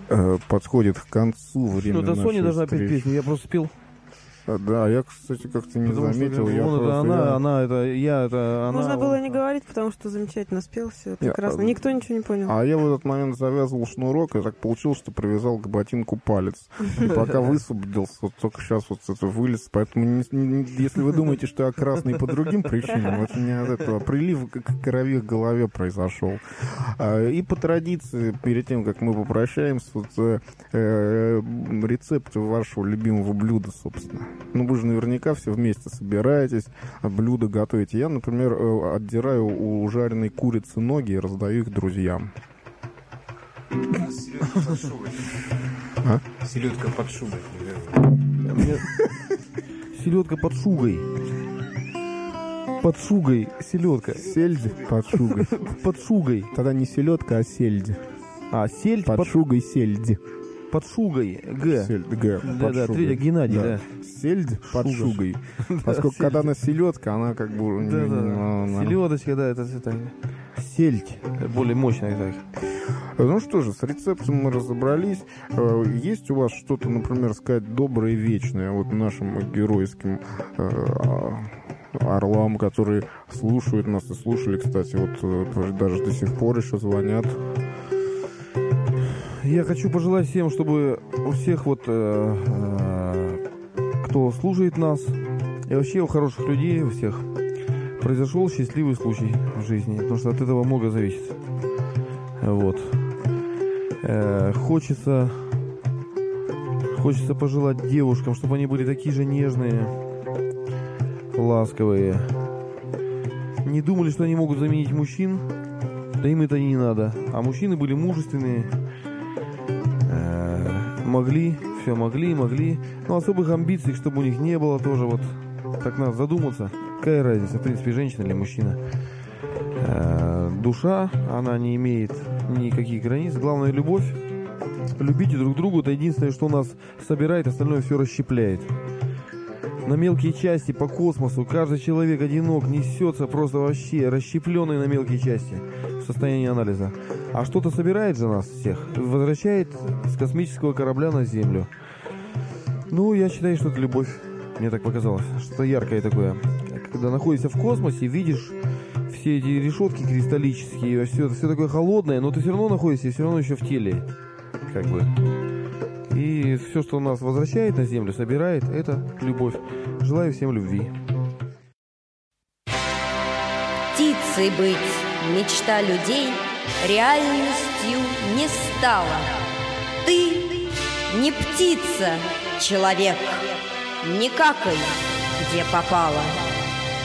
подходит к концу время нашей нашей Соня должна встречи. петь песню, я просто спел. Да, я, кстати, как-то не Потому заметил. Что, она. Можно было не говорить, потому что замечательно спел, все прекрасно. Никто ничего не понял. А я в этот момент завязывал шнурок, и так получилось, что привязал к ботинку палец. И пока высвободился, вот только сейчас вот это вылез. Поэтому, если вы думаете, что я красный по другим причинам, это не от этого. Прилив к крови в голове произошел. И по традиции, перед тем, как мы попрощаемся, вот, рецепт вашего любимого блюда, собственно. Ну, вы же наверняка все вместе собираетесь, блюда готовите. Я, например, отдираю у жареной курицы ноги и раздаю их друзьям. Селедка под шубой. Селедка под шугой. Под шугой селедка. Сельдь под шугой. Под шугой. Тогда не селедка, а сельдь. Сельдь под шугой сельдь. Под шугой. Г. Сельдь, Г. Да, третья Геннадий, да. Сельдь под шугой. Поскольку когда она селедка, она как бы... Селедочка, да, это сельдь. Более мощная. Так. Ну что же, с рецептом мы разобрались. Есть у вас что-то, например, сказать доброе и вечное вот нашим геройским орлам, которые слушают нас и слушали, кстати, вот даже до сих пор еще звонят. Я хочу пожелать всем, чтобы у всех кто слушает нас, и вообще у хороших людей, у всех, произошел счастливый случай в жизни, потому что от этого много зависит. Вот. Хочется пожелать девушкам, чтобы они были такие же нежные, ласковые. Не думали, что они могут заменить мужчин, да им это не надо. А мужчины были мужественные, могли. Но особых амбиций, чтобы у них не было, тоже вот так надо задуматься. Какая разница, в принципе, женщина или мужчина. Душа, она не имеет никаких границ. Главное — любовь. Любите друг друга, это единственное, что нас собирает, остальное все расщепляет. На мелкие части по космосу каждый человек одинок, несется просто вообще расщепленный на мелкие части в состоянии анализа. А что-то собирает же нас всех, возвращает с космического корабля на Землю. Ну, я считаю, что это любовь. Мне так показалось, что-то яркое такое. Когда находишься в космосе, видишь все эти решетки кристаллические, все такое холодное, но ты все равно находишься, все равно еще в теле, как бы. И все, что нас возвращает на Землю, собирает, это любовь. Желаю всем любви. Птицей быть мечта людей реальностью не стала. Ты не птица, человек, не какай, где попало.